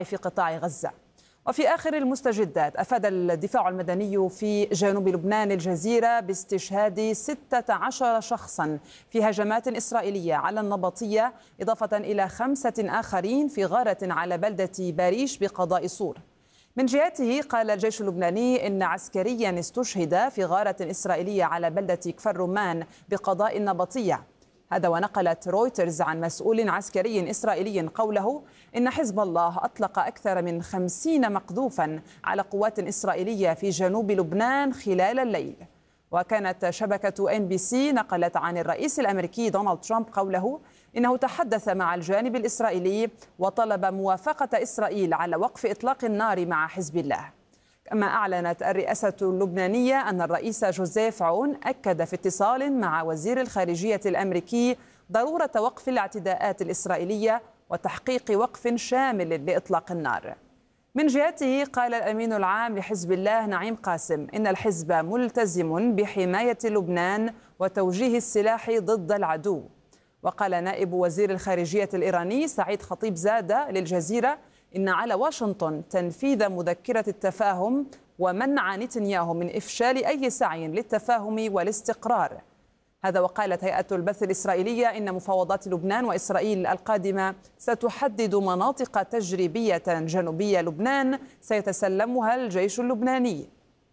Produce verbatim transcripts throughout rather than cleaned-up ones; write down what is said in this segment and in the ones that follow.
في قطاع غزة. وفي آخر المستجدات أفاد الدفاع المدني في جنوب لبنان الجزيرة باستشهاد ستة عشر شخصا في هجمات إسرائيلية على النبطية، إضافة إلى خمسة آخرين في غارة على بلدة باريش بقضاء صور. من جهته قال الجيش اللبناني إن عسكريا استشهد في غارة إسرائيلية على بلدة كفر رمان بقضاء النبطية. هذا ونقلت رويترز عن مسؤول عسكري إسرائيلي قوله إن حزب الله أطلق أكثر من خمسين مقذوفا على قوات إسرائيلية في جنوب لبنان خلال الليل. وكانت شبكة إن بي سي نقلت عن الرئيس الأمريكي دونالد ترامب قوله إنه تحدث مع الجانب الإسرائيلي وطلب موافقة إسرائيل على وقف إطلاق النار مع حزب الله. كما أعلنت الرئاسة اللبنانية أن الرئيس جوزيف عون أكد في اتصال مع وزير الخارجية الأمريكي ضرورة وقف الاعتداءات الإسرائيلية وتحقيق وقف شامل لإطلاق النار. من جهته قال الأمين العام لحزب الله نعيم قاسم إن الحزب ملتزم بحماية لبنان وتوجيه السلاح ضد العدو. وقال نائب وزير الخارجية الإيراني سعيد خطيب زادة للجزيرة إن على واشنطن تنفيذ مذكرة التفاهم ومنع نتنياهو من إفشال أي سعي للتفاهم والاستقرار. هذا وقالت هيئة البث الإسرائيلية إن مفاوضات لبنان وإسرائيل القادمة ستحدد مناطق تجريبية جنوبية لبنان سيتسلمها الجيش اللبناني.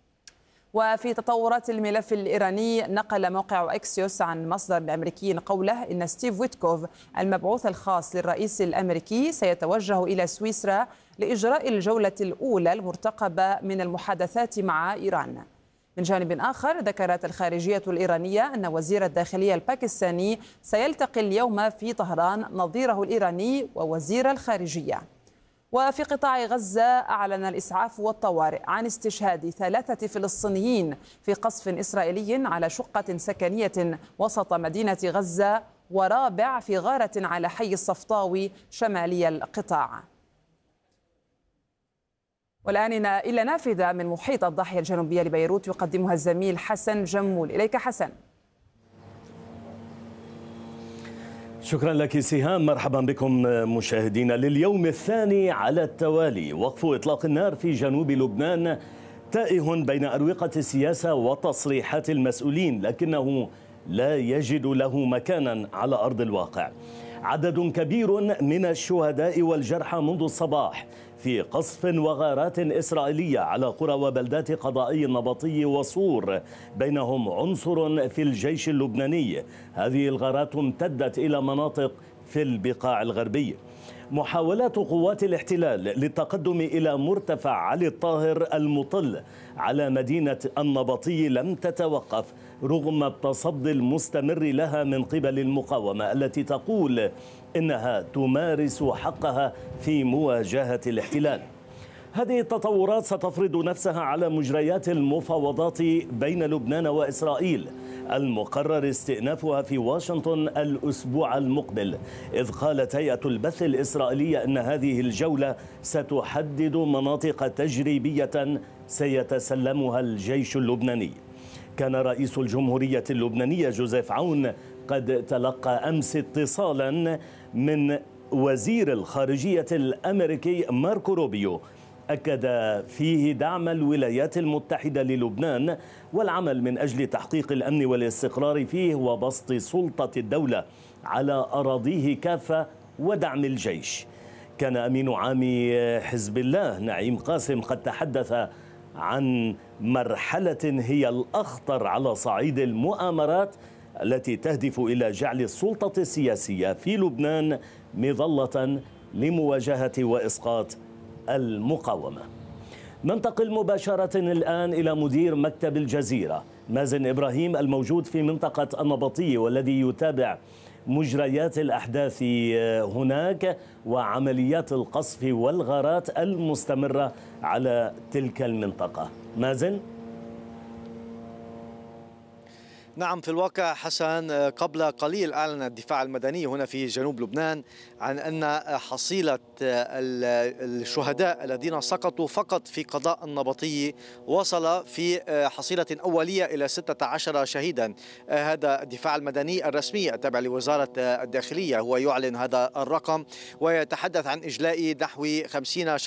وفي تطورات الملف الإيراني نقل موقع أكسيوس عن مصدر أمريكي قوله إن ستيف ويتكوف المبعوث الخاص للرئيس الأمريكي سيتوجه إلى سويسرا لإجراء الجولة الأولى المرتقبة من المحادثات مع إيران. من جانب آخر ذكرت الخارجية الإيرانية أن وزير الداخلية الباكستاني سيلتقي اليوم في طهران نظيره الإيراني ووزير الخارجية. وفي قطاع غزة أعلن الإسعاف والطوارئ عن استشهاد ثلاثة فلسطينيين في قصف إسرائيلي على شقة سكنية وسط مدينة غزة، ورابع في غارة على حي الصفطاوي شمالي القطاع. والآن إلى نافذة من محيط الضاحية الجنوبية لبيروت يقدمها الزميل حسن جمول. إليك حسن. شكرا لك سهام، مرحبا بكم مشاهدينا. لليوم الثاني على التوالي وقف إطلاق النار في جنوب لبنان تائه بين أروقة السياسة وتصريحات المسؤولين، لكنه لا يجد له مكانا على أرض الواقع. عدد كبير من الشهداء والجرحى منذ الصباح في قصف وغارات إسرائيلية على قرى وبلدات قضائي النبطي وصور، بينهم عنصر في الجيش اللبناني. هذه الغارات امتدت إلى مناطق في البقاع الغربية. محاولات قوات الاحتلال للتقدم إلى مرتفع علي الطاهر المطل على مدينة النبطي لم تتوقف رغم التصدي المستمر لها من قبل المقاومة التي تقول إنها تمارس حقها في مواجهة الاحتلال. هذه التطورات ستفرض نفسها على مجريات المفاوضات بين لبنان وإسرائيل المقرر استئنافها في واشنطن الأسبوع المقبل، إذ قالت هيئة البث الإسرائيلية أن هذه الجولة ستحدد مناطق تجريبية سيتسلمها الجيش اللبناني. كان رئيس الجمهورية اللبنانية جوزيف عون قد تلقى أمس اتصالا من وزير الخارجية الأمريكي ماركو روبيو أكد فيه دعم الولايات المتحدة للبنان والعمل من أجل تحقيق الأمن والاستقرار فيه وبسط سلطة الدولة على أراضيه كافة ودعم الجيش. كان أمين عام حزب الله نعيم قاسم قد تحدث عن مرحلة هي الأخطر على صعيد المؤامرات التي تهدف إلى جعل السلطة السياسية في لبنان مظلة لمواجهة وإسقاط المقاومة. ننتقل مباشرة الآن إلى مدير مكتب الجزيرة مازن إبراهيم الموجود في منطقة النبطي والذي يتابع مجريات الأحداث هناك وعمليات القصف والغارات المستمرة على تلك المنطقة. مازن؟ نعم، في الواقع حسن قبل قليل أعلن الدفاع المدني هنا في جنوب لبنان عن أن حصيلة الشهداء الذين سقطوا فقط في قضاء النبطي وصل في حصيلة أولية إلى ستة عشر شهيدا. هذا الدفاع المدني الرسمي التابع لوزارة الداخلية هو يعلن هذا الرقم، ويتحدث عن إجلاء نحو خمسين